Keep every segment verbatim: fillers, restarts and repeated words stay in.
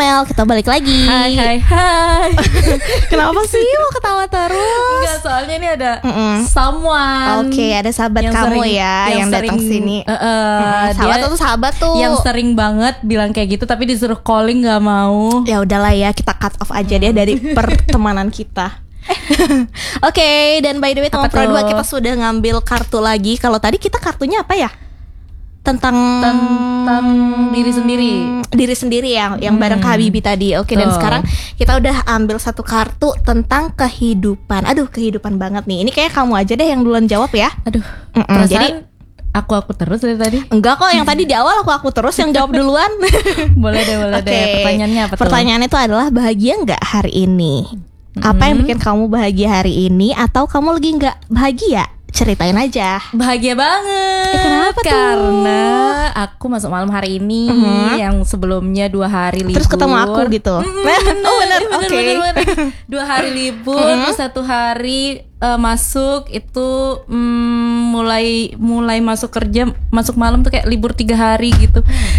Mel, kita balik lagi. Hai hai hai. Kenapa sih mau ketawa terus? Enggak, soalnya ini ada Mm-mm. someone. Oke, ada sahabat yang kamu sering- ya yang, datang sering- sini. uh, uh, Mm-mm, sahabat dia tuh sahabat tuh. yang sering banget bilang kayak gitu tapi disuruh calling nggak mau. Ya udahlah ya, kita cut off aja deh dari pertemanan kita. Oke, dan by the way Apa Tom Pro dua tuh? kita sudah ngambil kartu lagi. Kalau tadi kita kartunya apa ya? Tentang Tentang diri sendiri. Diri sendiri yang yang Hmm. bareng Kak Habibie tadi. Oke, dan Tuh. sekarang kita udah ambil satu kartu tentang kehidupan. Aduh, kehidupan banget nih. Ini kayak kamu aja deh yang duluan jawab ya. Aduh, Mm-mm, perasaan jadi- aku aku terus dari tadi. Enggak kok, yang tadi di awal aku aku terus yang jawab duluan. Boleh deh, boleh Oke. deh. Pertanyaannya apa tuh? Pertanyaannya itu adalah bahagia nggak hari ini? Apa yang bikin kamu bahagia hari ini? Atau kamu lagi nggak bahagia? Ceritain aja. Bahagia banget. Eh, kenapa tuh? Karena aku masuk malam hari ini Mhm. yang sebelumnya dua hari libur. Terus ketemu aku gitu. Mm, Oh benar, bener, oke. bener, bener. Dua hari libur, Mhm. terus satu hari eh, masuk itu mm, mulai mulai masuk kerja, masuk malam tuh kayak libur tiga hari gitu.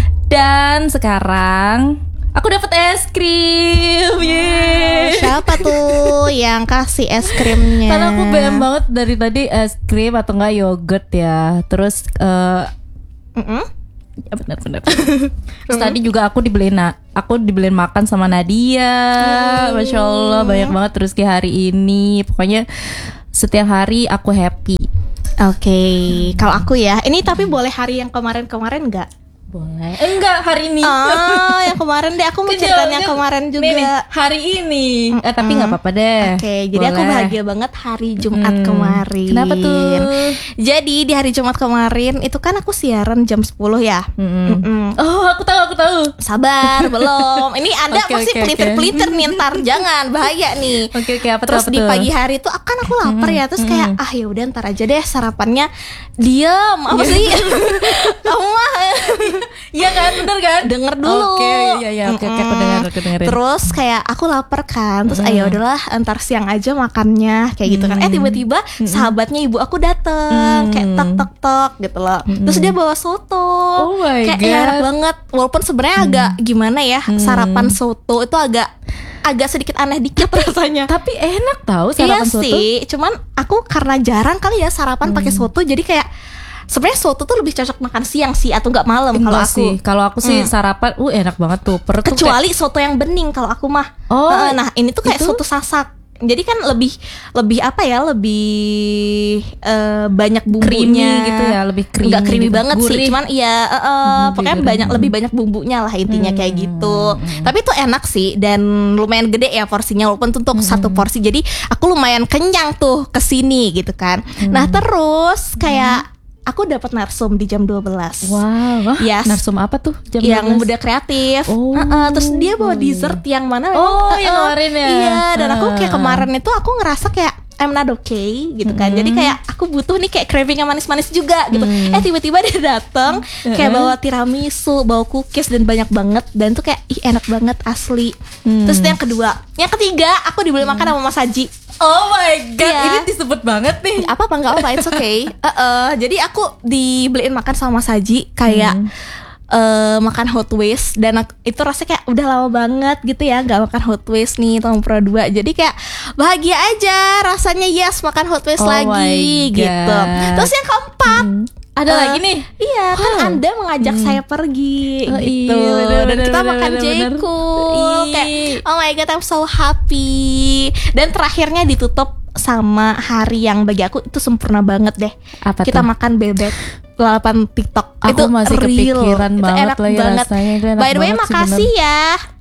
Dan sekarang aku dapat es krim. Yeay. Siapa tuh yang kasih es krimnya? Karena aku pengen banget dari tadi es krim atau enggak yogurt ya. Terus eh Mm-mm. ya benar-benar. Terus tadi juga aku dibeliin na- aku dibeliin makan sama Nadia. Masya Allah banyak banget rezeki hari ini. Pokoknya setiap hari aku happy. Oke, kalau aku ya, ini tapi boleh hari yang kemarin-kemarin nggak? Boleh. Enggak hari ini. Oh, yang kemarin deh. Aku mau ceritain yang kemarin juga. Nih, nih, hari ini. Eh tapi nggak apa-apa deh. Oke, jadi aku Boleh. bahagia banget hari Jumat Hmm. kemarin. Kenapa tuh? Jadi di hari Jumat kemarin itu kan aku siaran jam sepuluh ya. Mm-mm. Mm-mm. Oh, aku tahu, aku tahu. Sabar, belum. Ini Anda Oke, pasti oke, pelintir-pelintir nih ntar, jangan bahaya nih. Oke, oke, apa tuh, Terus apa di tuh? pagi hari itu akan aku lapar ya, terus kayak ah ya udah ntar aja deh sarapannya. Diam, apa sih? Kamu mah Iya kan, bener kan? denger dulu. Oke, iya iya, oke, oke, aku dengar, aku dengerin. Terus kayak aku lapar kan, terus ayo udahlah ntar siang aja makannya kayak gitu kan. Eh tiba-tiba sahabatnya ibu aku dateng, kayak tok tok tok gitu loh. Terus dia bawa soto. Oh my kayak God. ya, enak banget. Walaupun sebenarnya agak gimana ya, sarapan soto itu agak agak sedikit aneh dikit rasanya. Tapi enak tahu Iya sarapan soto. sih, cuman aku karena jarang kali ya sarapan pakai soto, jadi kayak sebenarnya soto tuh lebih cocok makan siang sih atau enggak malam kalau Enggak aku. sih, kalau aku sih sarapan, uh enak banget tuh. Perut tuh Kecuali soto yang bening kalau aku mah. Oh, Heeh, nah ini tuh kayak itu? soto sasak. Jadi kan lebih lebih apa ya, lebih eh, banyak kayak bumbunya creamy gitu ya, lebih creamy. Enggak creamy gitu. banget sih, Gurih. cuman iya eh, eh, Hmm, pokoknya gurih. banyak lebih banyak bumbunya lah intinya kayak gitu. Tapi itu enak sih dan lumayan gede ya porsinya walaupun tuh untuk satu porsi. Jadi aku lumayan kenyang tuh kesini gitu kan. Nah terus kayak aku dapat narsum di jam dua belas. Wow, wah, Yes. narsum apa tuh? Jam Yang dua belas? muda kreatif. Oh. Heeh, terus dia bawa dessert yang mana memang, Oh, heeh, yang kemarin ya. Iya, dan aku kayak Ah. kemarin itu aku ngerasa kayak I'm not okay gitu kan. Jadi kayak aku butuh nih kayak craving yang manis-manis juga gitu. Mm. Eh tiba-tiba dia datang kayak bawa tiramisu, bawa cookies dan banyak banget dan tuh kayak ih enak banget asli. Mm. Terus itu yang kedua, yang ketiga aku dibeli makan sama Mas Haji. Oh my god, Iya. ini disebut banget nih. Apa apa nggak apa, it's okay. Eh, eh, jadi aku dibeliin makan sama Mas Haji kayak eh, makan Hot Wheels dan aku- itu rasanya kayak udah lama banget gitu ya nggak makan Hot Wheels nih tahun Pro dua. Jadi kayak bahagia aja rasanya, yes makan Hot Wheels Oh my lagi God. gitu. Terus yang keempat Ada eh, lagi nih. Iya kan Oh. Anda mengajak saya pergi Oh, gitu iya, bener, dan bener, kita bener, makan bener, bener. J-Cool Ih. kayak oh my god I'm so happy. Dan terakhirnya ditutup sama hari yang bagi aku itu sempurna banget deh. Apa Kita tuh? makan bebek lalapan TikTok. Aku itu masih real. kepikiran Itu banget enak lagi banget. rasanya, itu enak By the way banget sih, makasih ya.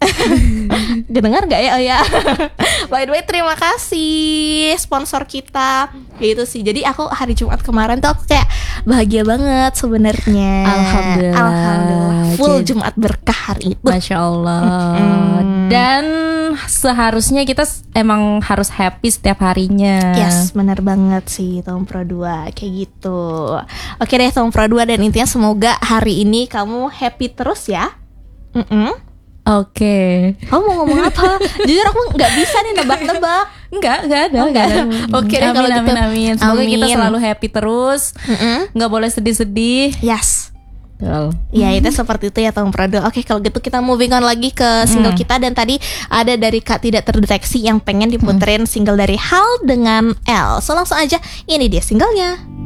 Dengar nggak ya? Oh ya. By the way terima kasih sponsor kita. Gitu sih. Jadi aku hari Jumat kemarin tuh aku kayak bahagia banget sebenarnya. Alhamdulillah. Alhamdulillah. Full Jadi- Jumat berkah hari itu. Masya Allah. Dan seharusnya kita s- emang harus happy setiap harinya. Yes, benar banget sih Tom Pro dua kayak gitu. Oke deh Tom Pro dua dan intinya semoga hari ini kamu happy terus ya. Mm-mm. Oke. Kamu mau ngomong apa? Jujur aku nggak bisa nih nebak-nebak. Enggak, enggak ada, Oh, enggak ada. Oke deh Amin, kalau amin, gitu. amin. Semoga kita Amin. selalu happy terus. Mm-mm. Enggak boleh sedih-sedih. Yes. Betul. Ya itu seperti itu ya Tom Prado. Oke kalau gitu kita moving on lagi ke single Hmm. kita. Dan tadi ada dari Kak Tidak Terdeteksi yang pengen diputerin single dari Hal dengan L. So langsung aja ini dia singlenya.